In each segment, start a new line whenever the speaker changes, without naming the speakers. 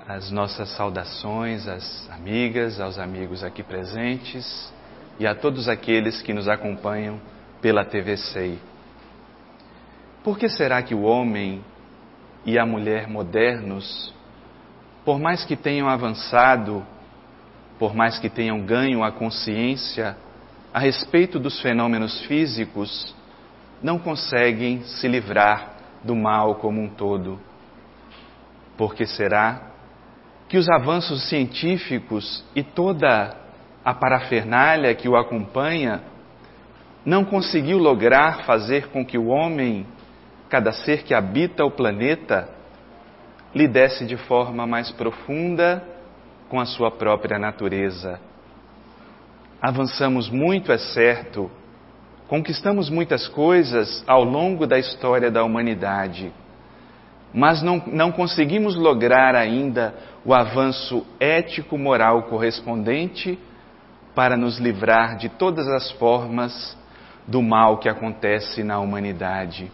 as nossas saudações às amigas, aos amigos aqui presentes e a todos aqueles que nos acompanham pela TV SEI. Por que será que o homem e a mulher modernos, por mais que tenham avançado, por mais que tenham ganho a consciência a respeito dos fenômenos físicos, não conseguem se livrar do mal como um todo? Por que será que os avanços científicos e toda a parafernália que o acompanha não conseguiu lograr fazer com que o homem, cada ser que habita o planeta, lidesse de forma mais profunda com a sua própria natureza? Avançamos muito, é certo, conquistamos muitas coisas ao longo da história da humanidade, mas não conseguimos lograr ainda o avanço ético-moral correspondente para nos livrar de todas as formas do mal que acontece na humanidade.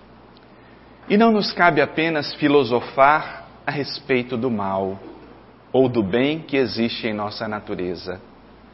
E não nos cabe apenas filosofar a respeito do mal ou do bem que existe em nossa natureza.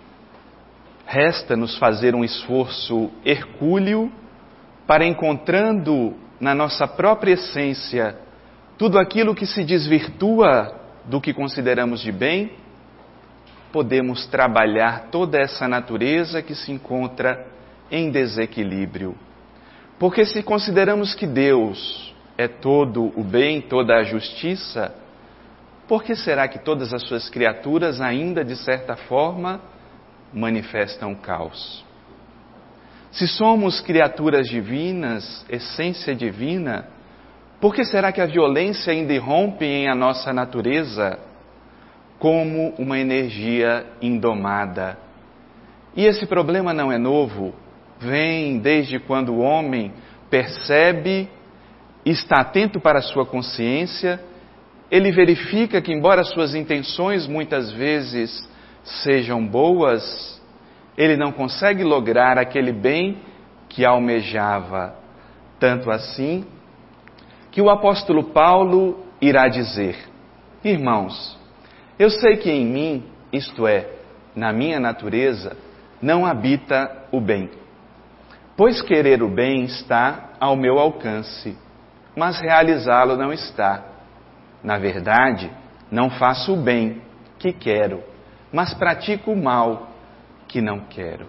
Resta-nos fazer um esforço hercúleo para, encontrando na nossa própria essência tudo aquilo que se desvirtua do que consideramos de bem, podemos trabalhar toda essa natureza que se encontra em desequilíbrio. Porque se consideramos que Deus é todo o bem, toda a justiça, por que será que todas as suas criaturas ainda, de certa forma, manifestam caos? Se somos criaturas divinas, essência divina, por que será que a violência ainda irrompe em a nossa natureza como uma energia indomada? E esse problema não é novo, vem desde quando o homem percebe, está atento para a sua consciência, ele verifica que, embora suas intenções muitas vezes sejam boas, ele não consegue lograr aquele bem que almejava. Tanto assim que o apóstolo Paulo irá dizer: irmãos, eu sei que em mim, isto é, na minha natureza, não habita o bem. Pois querer o bem está ao meu alcance, mas realizá-lo não está. Na verdade, não faço o bem que quero, mas pratico o mal que não quero.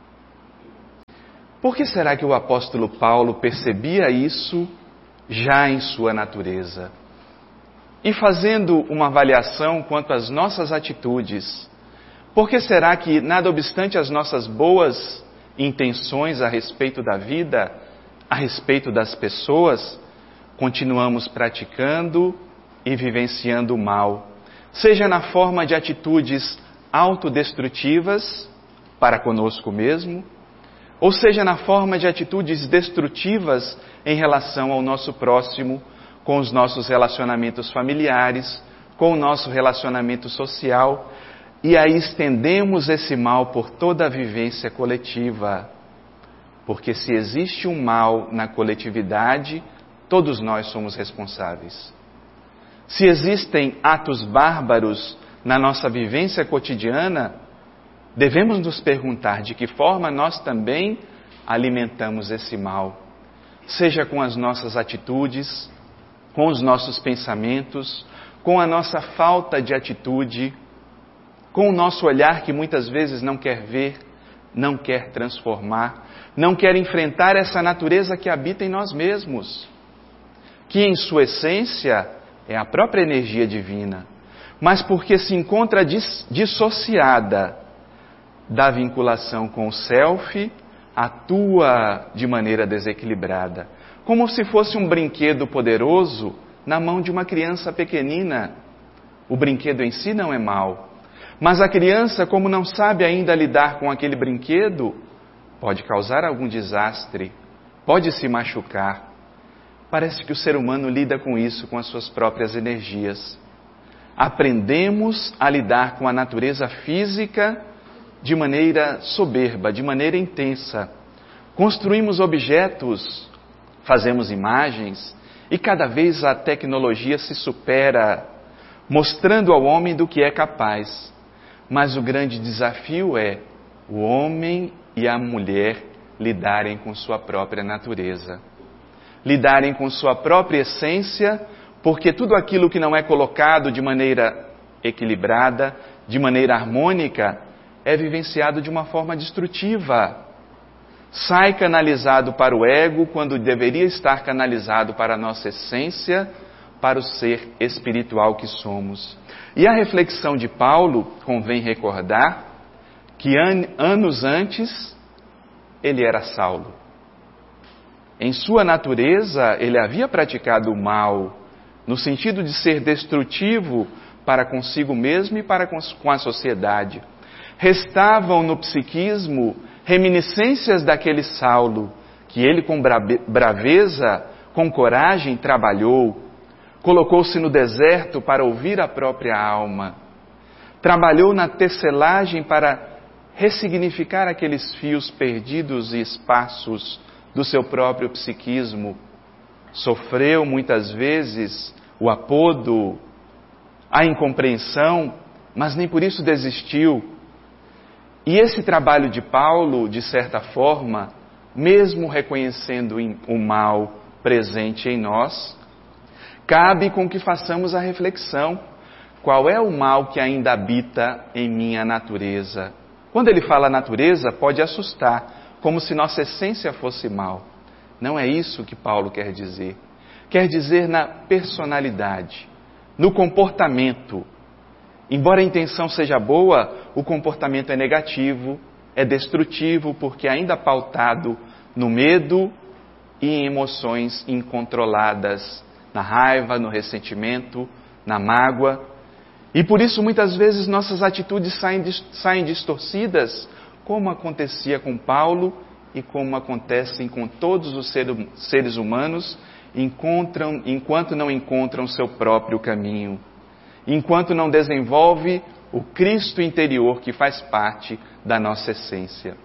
Por que será que o apóstolo Paulo percebia isso já em sua natureza? E fazendo uma avaliação quanto às nossas atitudes, por que será que, nada obstante as nossas boas intenções a respeito da vida, a respeito das pessoas, continuamos praticando e vivenciando o mal, seja na forma de atitudes autodestrutivas para conosco mesmo, ou seja na forma de atitudes destrutivas em relação ao nosso próximo, com os nossos relacionamentos familiares, com o nosso relacionamento social, e aí estendemos esse mal por toda a vivência coletiva. Porque se existe um mal na coletividade, todos nós somos responsáveis. Se existem atos bárbaros na nossa vivência cotidiana, devemos nos perguntar de que forma nós também alimentamos esse mal, seja com as nossas atitudes, com os nossos pensamentos, com a nossa falta de atitude, com o nosso olhar que muitas vezes não quer ver, não quer transformar, não quer enfrentar essa natureza que habita em nós mesmos, que em sua essência é a própria energia divina, mas porque se encontra dissociada da vinculação com o self, atua de maneira desequilibrada, como se fosse um brinquedo poderoso na mão de uma criança pequenina. O brinquedo em si não é mau, mas a criança, como não sabe ainda lidar com aquele brinquedo, pode causar algum desastre, pode se machucar. Parece que o ser humano lida com isso, com as suas próprias energias. Aprendemos a lidar com a natureza física de maneira soberba, de maneira intensa. Construímos objetos, fazemos imagens, e cada vez a tecnologia se supera. mostrando ao homem do que é capaz. Mas o grande desafio é o homem e a mulher lidarem com sua própria natureza, lidarem com sua própria essência, porque tudo aquilo que não é colocado de maneira equilibrada, de maneira harmônica, é vivenciado de uma forma destrutiva. Sai canalizado para o ego quando deveria estar canalizado para a nossa essência, para o ser espiritual que somos. E a reflexão de Paulo, convém recordar, que anos antes ele era Saulo. Em sua natureza, ele havia praticado o mal, no sentido de ser destrutivo para consigo mesmo e para com a sociedade. Restavam no psiquismo reminiscências daquele Saulo, que ele com braveza, com coragem trabalhou, colocou-se no deserto para ouvir a própria alma, trabalhou na tecelagem para ressignificar aqueles fios perdidos e esparsos do seu próprio psiquismo. Sofreu muitas vezes o apodo, a incompreensão, mas nem por isso desistiu. E esse trabalho de Paulo, de certa forma, mesmo reconhecendo o mal presente em nós, cabe com que façamos a reflexão: qual é o mal que ainda habita em minha natureza? Quando ele fala natureza, pode assustar, como se nossa essência fosse mal. Não é isso que Paulo quer dizer. Quer dizer na personalidade, no comportamento. Embora a intenção seja boa, o comportamento é negativo, é destrutivo, porque ainda pautado no medo e em emoções incontroladas, na raiva, no ressentimento, na mágoa. E por isso muitas vezes nossas atitudes saem distorcidas, como acontecia com Paulo e como acontecem com todos os seres humanos, enquanto não encontram seu próprio caminho, enquanto não desenvolve o Cristo interior que faz parte da nossa essência.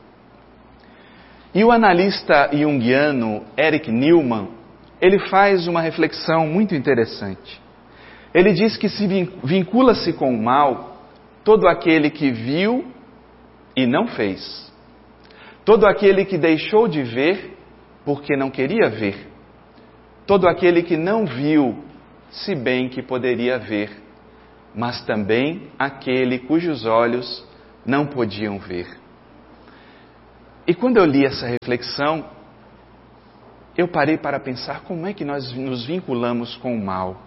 E o analista junguiano Eric Newman, ele faz uma reflexão muito interessante. Ele diz que se vincula-se com o mal todo aquele que viu e não fez. Todo aquele que deixou de ver porque não queria ver. Todo aquele que não viu, se bem que poderia ver. Mas também aquele cujos olhos não podiam ver. E quando eu li essa reflexão, eu parei para pensar como é que nós nos vinculamos com o mal.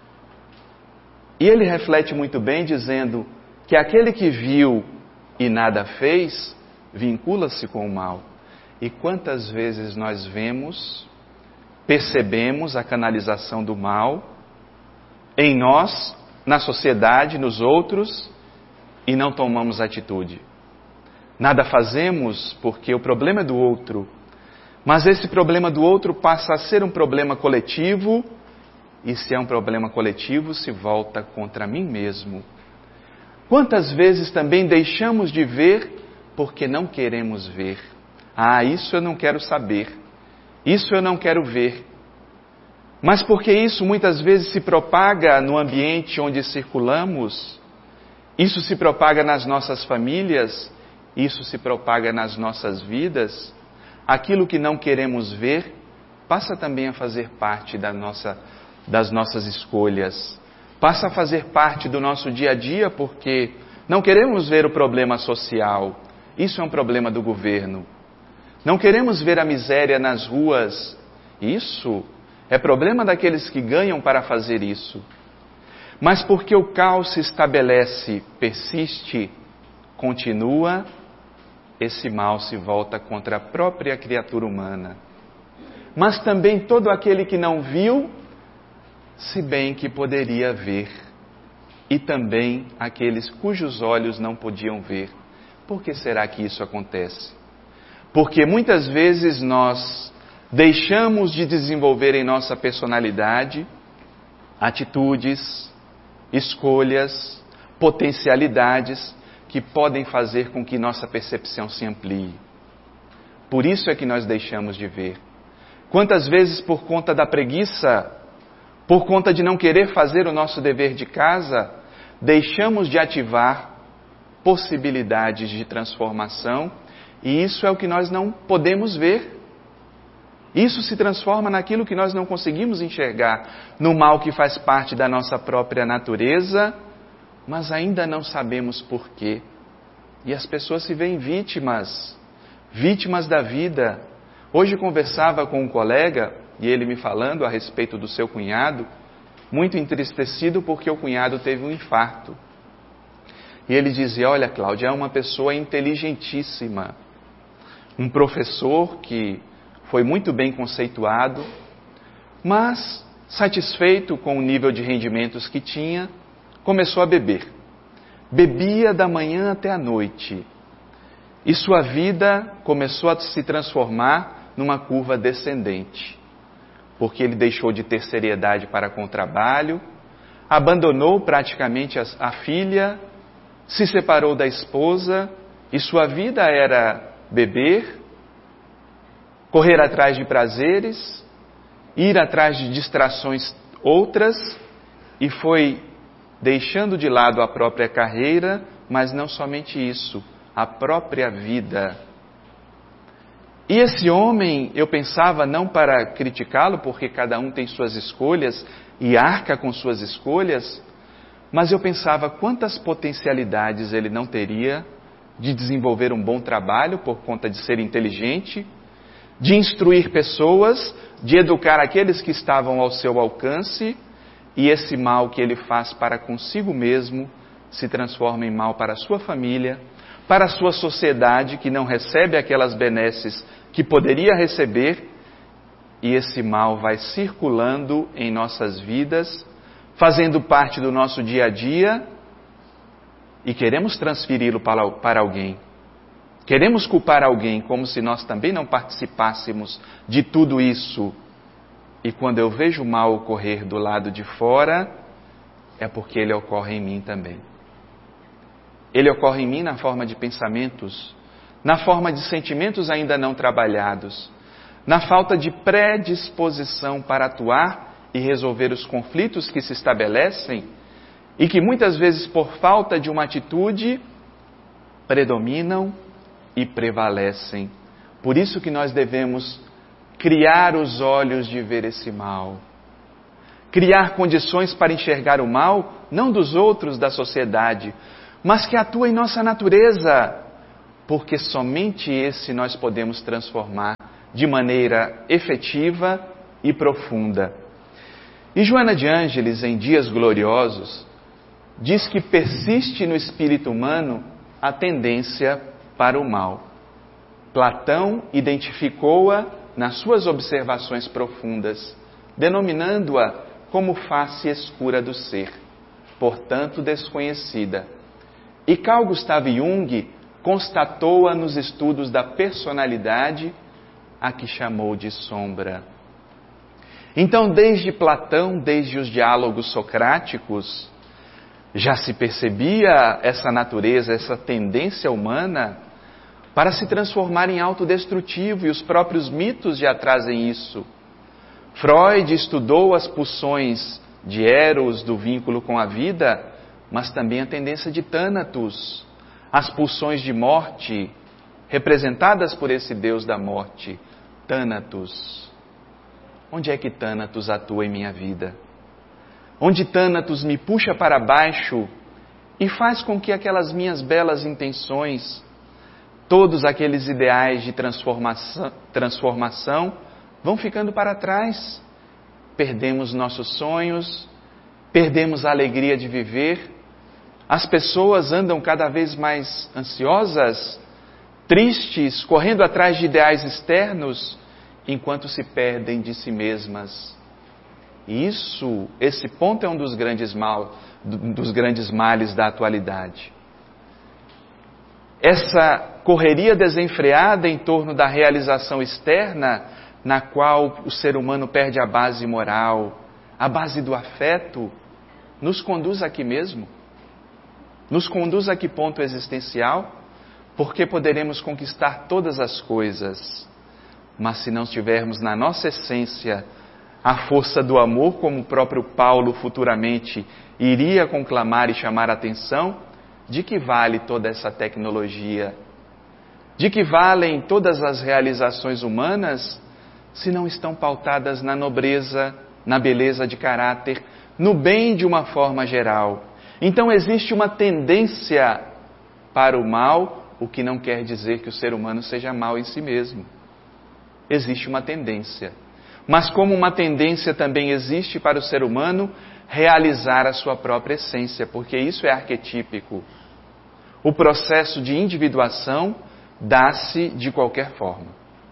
E ele reflete muito bem dizendo que aquele que viu e nada fez, vincula-se com o mal. E quantas vezes nós vemos, percebemos a canalização do mal em nós, na sociedade, nos outros, e não tomamos atitude. Nada fazemos porque o problema é do outro, mas esse problema do outro passa a ser um problema coletivo, e se é um problema coletivo, se volta contra mim mesmo. Quantas vezes também deixamos de ver porque não queremos ver? Ah, isso eu não quero saber. Isso eu não quero ver. Mas porque isso muitas vezes se propaga no ambiente onde circulamos, isso se propaga nas nossas famílias, isso se propaga nas nossas vidas, aquilo que não queremos ver passa também a fazer parte das nossas escolhas, passa a fazer parte do nosso dia a dia, porque não queremos ver o problema social, isso é um problema do governo. Não queremos ver a miséria nas ruas, isso é problema daqueles que ganham para fazer isso. Mas porque o caos se estabelece, persiste, continua, esse mal se volta contra a própria criatura humana. Mas também todo aquele que não viu, se bem que poderia ver, e também aqueles cujos olhos não podiam ver. Por que será que isso acontece? Porque muitas vezes nós deixamos de desenvolver em nossa personalidade atitudes, escolhas, potencialidades que podem fazer com que nossa percepção se amplie. Por isso é que nós deixamos de ver. Quantas vezes, por conta da preguiça, por conta de não querer fazer o nosso dever de casa, deixamos de ativar possibilidades de transformação, e isso é o que nós não podemos ver. Isso se transforma naquilo que nós não conseguimos enxergar, no mal que faz parte da nossa própria natureza, mas ainda não sabemos porquê. E as pessoas se veem vítimas da vida. Hoje conversava com um colega, e ele me falando a respeito do seu cunhado, muito entristecido porque o cunhado teve um infarto. E ele dizia: olha, Cláudia, é uma pessoa inteligentíssima, um professor que foi muito bem conceituado, mas, satisfeito com o nível de rendimentos que tinha, começou a beber. Bebia da manhã até a noite. E sua vida começou a se transformar numa curva descendente, porque ele deixou de ter seriedade para com o trabalho, abandonou praticamente a filha, se separou da esposa, e sua vida era beber, correr atrás de prazeres, ir atrás de distrações outras, e foi deixando de lado a própria carreira, mas não somente isso, a própria vida. E esse homem, eu pensava, não para criticá-lo, porque cada um tem suas escolhas e arca com suas escolhas, mas eu pensava quantas potencialidades ele não teria de desenvolver um bom trabalho por conta de ser inteligente, de instruir pessoas, de educar aqueles que estavam ao seu alcance, e esse mal que ele faz para consigo mesmo se transforma em mal para a sua família, para a sua sociedade que não recebe aquelas benesses que poderia receber, e esse mal vai circulando em nossas vidas, fazendo parte do nosso dia a dia, e queremos transferi-lo para alguém. Queremos culpar alguém como se nós também não participássemos de tudo isso. E quando eu vejo o mal ocorrer do lado de fora, é porque ele ocorre em mim também. Ele ocorre em mim na forma de pensamentos, na forma de sentimentos ainda não trabalhados, na falta de predisposição para atuar e resolver os conflitos que se estabelecem e que muitas vezes por falta de uma atitude predominam e prevalecem. Por isso que nós devemos criar os olhos de ver esse mal. Criar condições para enxergar o mal, não dos outros, da sociedade, mas que atua em nossa natureza, porque somente esse nós podemos transformar de maneira efetiva e profunda. E Joana de Ângeles, em Dias Gloriosos, diz que persiste no espírito humano a tendência para o mal. Platão identificou-a nas suas observações profundas, denominando-a como face escura do ser, portanto desconhecida. E Carl Gustav Jung constatou-a nos estudos da personalidade, a que chamou de sombra. Então, desde Platão, desde os diálogos socráticos, já se percebia essa natureza, essa tendência humana para se transformar em autodestrutivo, e os próprios mitos já trazem isso. Freud estudou as pulsões de Eros, do vínculo com a vida, mas também a tendência de Thanatos, as pulsões de morte, representadas por esse Deus da morte, Thanatos. Onde é que Thanatos atua em minha vida? Onde Thanatos me puxa para baixo e faz com que aquelas minhas belas intenções, todos aqueles ideais de transformação vão ficando para trás. Perdemos nossos sonhos, perdemos a alegria de viver. As pessoas andam cada vez mais ansiosas, tristes, correndo atrás de ideais externos, enquanto se perdem de si mesmas. E esse ponto é um dos grandes males da atualidade. Essa correria desenfreada em torno da realização externa, na qual o ser humano perde a base moral, a base do afeto, nos conduz aqui mesmo. Nos conduz a que ponto existencial? Porque poderemos conquistar todas as coisas, mas se não tivermos na nossa essência a força do amor, como o próprio Paulo futuramente iria conclamar e chamar a atenção, de que vale toda essa tecnologia? De que valem todas as realizações humanas se não estão pautadas na nobreza, na beleza de caráter, no bem de uma forma geral? Então existe uma tendência para o mal, o que não quer dizer que o ser humano seja mau em si mesmo. Existe uma tendência. Mas como uma tendência também existe para o ser humano realizar a sua própria essência, porque isso é arquetípico. O processo de individuação dá-se de qualquer forma.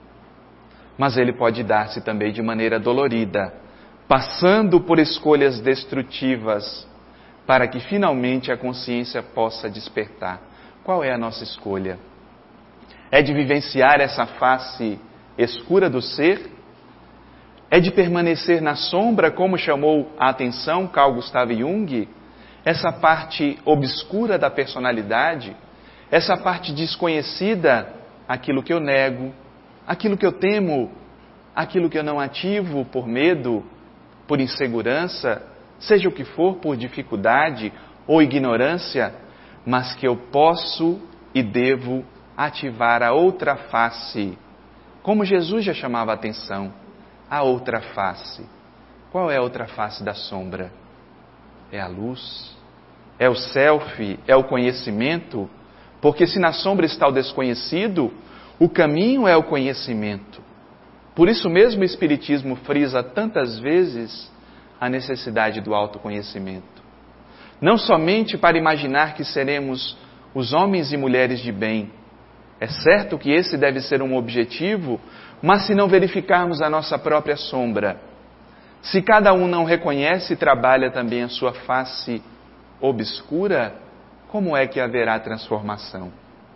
Mas ele pode dar-se também de maneira dolorida, passando por escolhas destrutivas, para que finalmente a consciência possa despertar. Qual é a nossa escolha? É de vivenciar essa face escura do ser? É de permanecer na sombra, como chamou a atenção Carl Gustav Jung? Essa parte obscura da personalidade? Essa parte desconhecida? Aquilo que eu nego, aquilo que eu temo, aquilo que eu não ativo por medo, por insegurança, seja o que for, por dificuldade ou ignorância, mas que eu posso e devo ativar a outra face. Como Jesus já chamava a atenção, a outra face. Qual é a outra face da sombra? É a luz? É o self? É o conhecimento? Porque se na sombra está o desconhecido, o caminho é o conhecimento. Por isso mesmo o Espiritismo frisa tantas vezes a necessidade do autoconhecimento. Não somente para imaginar que seremos os homens e mulheres de bem. É certo que esse deve ser um objetivo, mas se não verificarmos a nossa própria sombra, se cada um não reconhece e trabalha também a sua face obscura, como é que haverá transformação?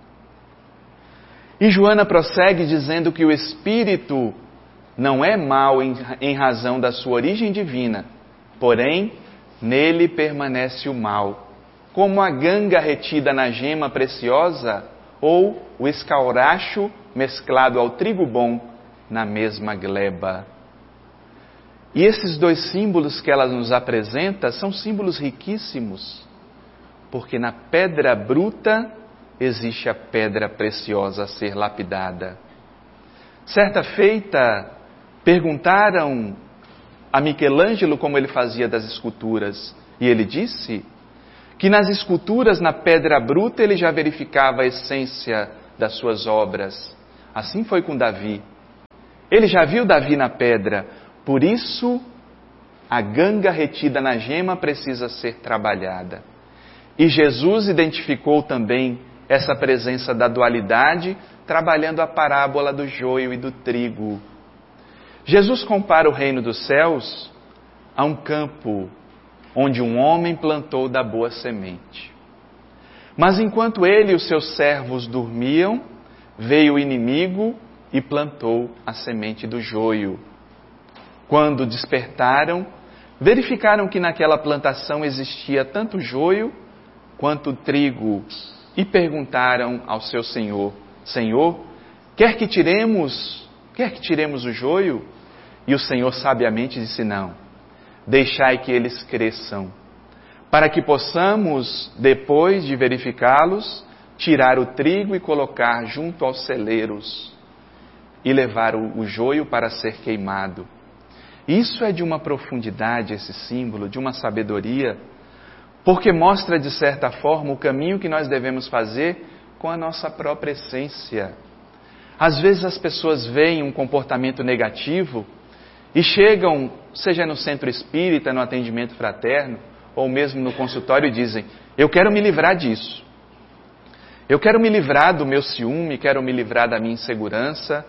E Joana prossegue dizendo que o espírito não é mau em razão da sua origem divina, porém, nele permanece o mal, como a ganga retida na gema preciosa ou o escauracho mesclado ao trigo bom na mesma gleba. E esses dois símbolos que ela nos apresenta são símbolos riquíssimos, porque na pedra bruta existe a pedra preciosa a ser lapidada. Certa feita, perguntaram a Michelangelo como ele fazia das esculturas, e ele disse que nas esculturas, na pedra bruta, ele já verificava a essência das suas obras. Assim foi com Davi. Ele já viu Davi na pedra, por isso a ganga retida na gema precisa ser trabalhada. E Jesus identificou também essa presença da dualidade, trabalhando a parábola do joio e do trigo. Jesus compara o reino dos céus a um campo onde um homem plantou da boa semente. Mas enquanto ele e os seus servos dormiam, veio o inimigo e plantou a semente do joio. Quando despertaram, verificaram que naquela plantação existia tanto joio quanto trigo, e perguntaram ao seu senhor: Senhor, quer que tiremos o joio? E o Senhor sabiamente disse: não, deixai que eles cresçam, para que possamos, depois de verificá-los, tirar o trigo e colocar junto aos celeiros e levar o joio para ser queimado. Isso é de uma profundidade, esse símbolo, de uma sabedoria, porque mostra de certa forma o caminho que nós devemos fazer com a nossa própria essência. Às vezes as pessoas veem um comportamento negativo e chegam, seja no centro espírita, no atendimento fraterno, ou mesmo no consultório, e dizem: eu quero me livrar disso. Eu quero me livrar do meu ciúme, quero me livrar da minha insegurança,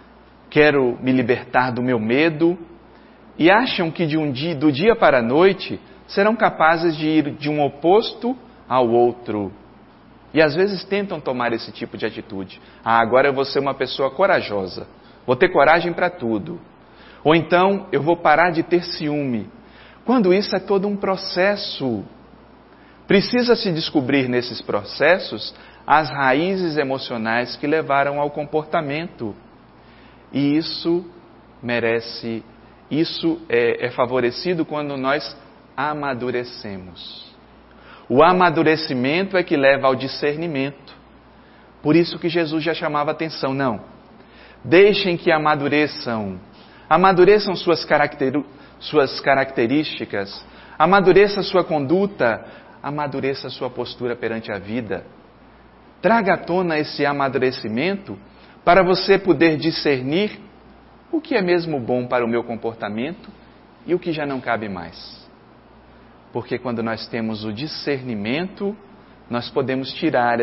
quero me libertar do meu medo. E acham que do dia para a noite serão capazes de ir de um oposto ao outro. E às vezes tentam tomar esse tipo de atitude. Agora eu vou ser uma pessoa corajosa, vou ter coragem para tudo. Ou então eu vou parar de ter ciúme. Quando isso é todo um processo. Precisa se descobrir nesses processos as raízes emocionais que levaram ao comportamento. E isso merece isso é favorecido quando nós amadurecemos. O amadurecimento é que leva ao discernimento. Por isso que Jesus já chamava atenção. Não, deixem que amadureçam suas características, amadureça sua conduta, amadureça sua postura perante a vida. Traga à tona esse amadurecimento para você poder discernir o que é mesmo bom para o meu comportamento e o que já não cabe mais. Porque quando nós temos o discernimento, nós podemos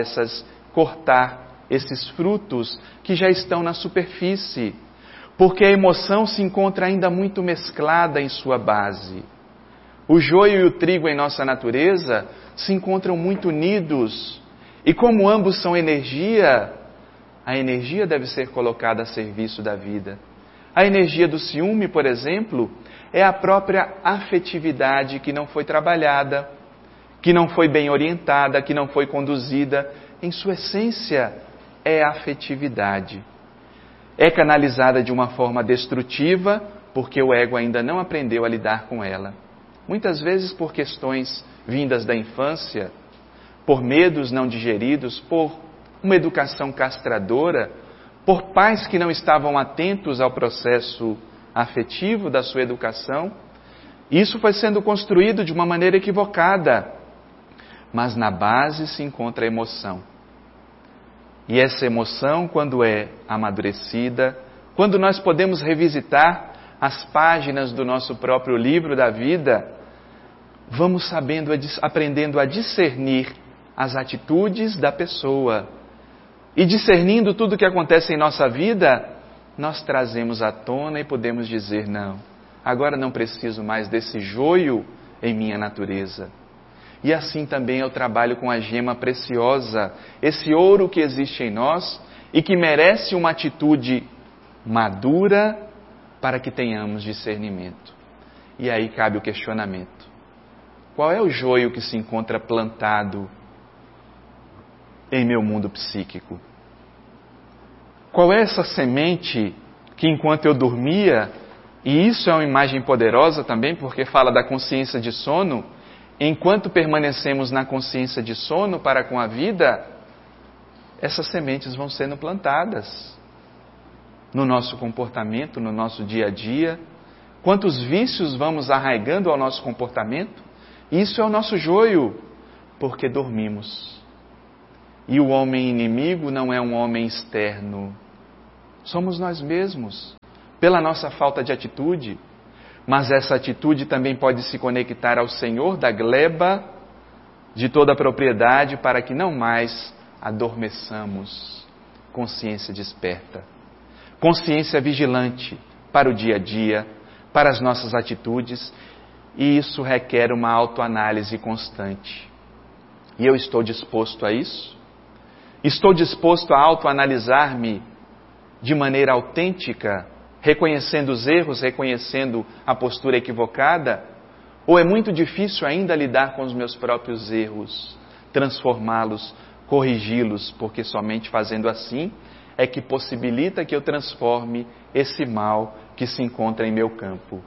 cortar esses frutos que já estão na superfície. Porque a emoção se encontra ainda muito mesclada em sua base. O joio e o trigo em nossa natureza se encontram muito unidos. E como ambos são energia, a energia deve ser colocada a serviço da vida. A energia do ciúme, por exemplo, é a própria afetividade que não foi trabalhada, que não foi bem orientada, que não foi conduzida. Em sua essência, é afetividade. É canalizada de uma forma destrutiva, porque o ego ainda não aprendeu a lidar com ela. Muitas vezes por questões vindas da infância, por medos não digeridos, por uma educação castradora, por pais que não estavam atentos ao processo afetivo da sua educação. Isso foi sendo construído de uma maneira equivocada, mas na base se encontra a emoção. E essa emoção, quando é amadurecida, quando nós podemos revisitar as páginas do nosso próprio livro da vida, vamos aprendendo a discernir as atitudes da pessoa. E discernindo tudo o que acontece em nossa vida, nós trazemos à tona e podemos dizer: não, agora não preciso mais desse joio em minha natureza. E assim também eu trabalho com a gema preciosa, esse ouro que existe em nós e que merece uma atitude madura para que tenhamos discernimento. E aí cabe o questionamento: qual é o joio que se encontra plantado em meu mundo psíquico? Qual é essa semente que enquanto eu dormia, e isso é uma imagem poderosa também porque fala da consciência de sono, enquanto permanecemos na consciência de sono para com a vida, essas sementes vão sendo plantadas no nosso comportamento, no nosso dia a dia. Quantos vícios vamos arraigando ao nosso comportamento? Isso é o nosso joio, porque dormimos. E o homem inimigo não é um homem externo. Somos nós mesmos, pela nossa falta de atitude. Mas essa atitude também pode se conectar ao Senhor da gleba, de toda a propriedade, para que não mais adormeçamos. Consciência desperta. Consciência vigilante para o dia a dia, para as nossas atitudes. E isso requer uma autoanálise constante. E eu estou disposto a isso? Estou disposto a autoanalisar-me de maneira autêntica, reconhecendo os erros, reconhecendo a postura equivocada? Ou é muito difícil ainda lidar com os meus próprios erros, transformá-los, corrigi-los, porque somente fazendo assim é que possibilita que eu transforme esse mal que se encontra em meu campo.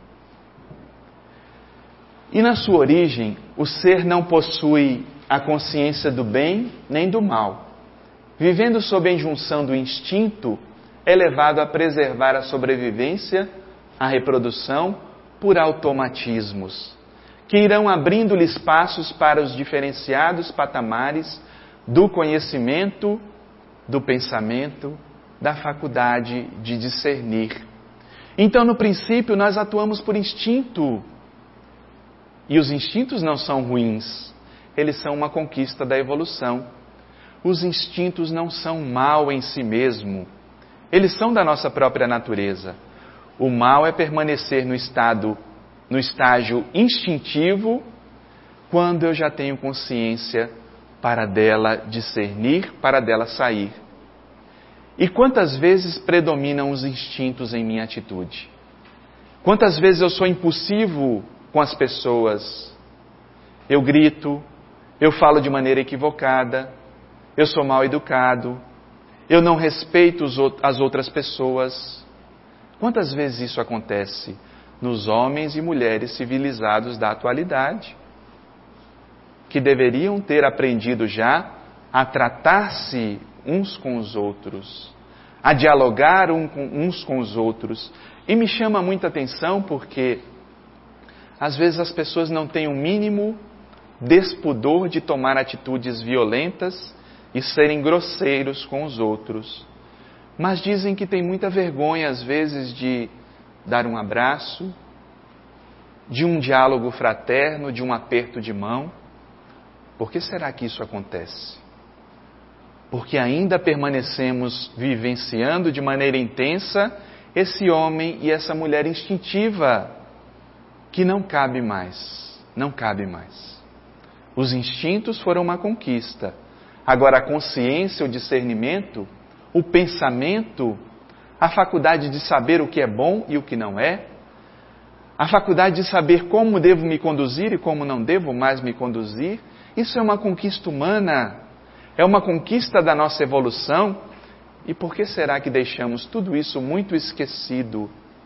E na sua origem, o ser não possui a consciência do bem nem do mal. Vivendo sob a injunção do instinto, é levado a preservar a sobrevivência, a reprodução, por automatismos, que irão abrindo-lhe espaços para os diferenciados patamares do conhecimento, do pensamento, da faculdade de discernir. Então, no princípio, nós atuamos por instinto. E os instintos não são ruins, eles são uma conquista da evolução. Os instintos não são mal em si mesmo, eles são da nossa própria natureza. O mal é permanecer no estágio instintivo, quando eu já tenho consciência para dela discernir, para dela sair. E quantas vezes predominam os instintos em minha atitude? Quantas vezes eu sou impulsivo com as pessoas? Eu grito, eu falo de maneira equivocada, eu sou mal educado, eu não respeito as outras pessoas. Quantas vezes isso acontece? nos homens e mulheres civilizados da atualidade, que deveriam ter aprendido já a tratar-se uns com os outros, a dialogar uns com os outros. E me chama muita atenção porque às vezes as pessoas não têm o mínimo despudor de tomar atitudes violentas e serem grosseiros com os outros. Mas dizem que tem muita vergonha às vezes de dar um abraço, de um diálogo fraterno, de um aperto de mão. Por que será que isso acontece? Porque ainda permanecemos vivenciando de maneira intensa esse homem e essa mulher instintiva, que não cabe mais, não cabe mais. Os instintos foram uma conquista. Agora a consciência, o discernimento, o pensamento, a faculdade de saber o que é bom e o que não é, a faculdade de saber como devo me conduzir e como não devo mais me conduzir, isso é uma conquista humana, é uma conquista da nossa evolução. E por que será que deixamos tudo isso muito esquecido?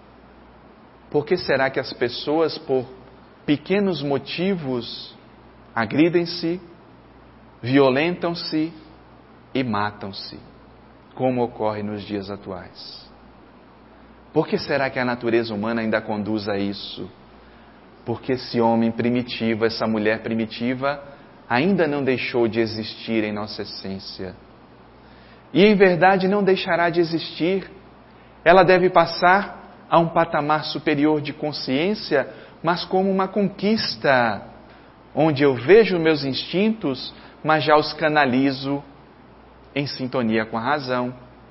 Por que será que as pessoas, por pequenos motivos, agridem-se, violentam-se e matam-se, como ocorre nos dias atuais? Por que será que a natureza humana ainda conduz a isso? Porque esse homem primitivo, essa mulher primitiva, ainda não deixou de existir em nossa essência. E em verdade não deixará de existir. Ela deve passar a um patamar superior de consciência, mas como uma conquista, onde eu vejo meus instintos, mas já os canalizo em sintonia com a razão,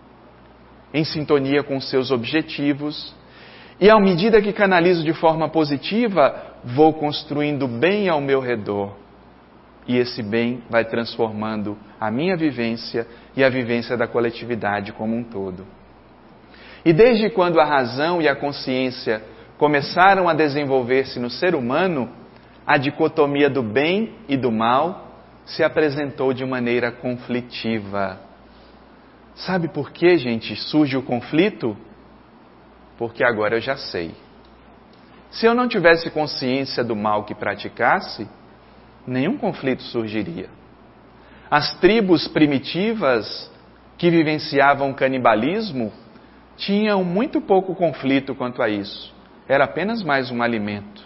em sintonia com os seus objetivos. E à medida que canalizo de forma positiva, vou construindo bem ao meu redor. E esse bem vai transformando a minha vivência e a vivência da coletividade como um todo. E desde quando a razão e a consciência começaram a desenvolver-se no ser humano, a dicotomia do bem e do mal se apresentou de maneira conflitiva. Sabe por que, gente, surge o conflito? Porque agora eu já sei. Se eu não tivesse consciência do mal que praticasse, nenhum conflito surgiria. As tribos primitivas que vivenciavam o canibalismo tinham muito pouco conflito quanto a isso. Era apenas mais um alimento.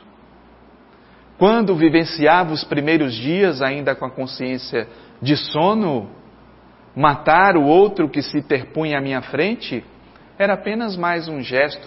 Quando vivenciava os primeiros dias ainda com a consciência de sono, matar o outro que se interpunha à minha frente era apenas mais um gesto